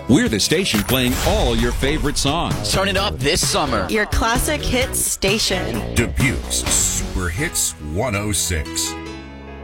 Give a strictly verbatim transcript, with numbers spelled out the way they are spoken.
We're the station playing all your favorite songs. Turn it up this summer. Your classic hits station. Dubuque's Super Hits one oh six.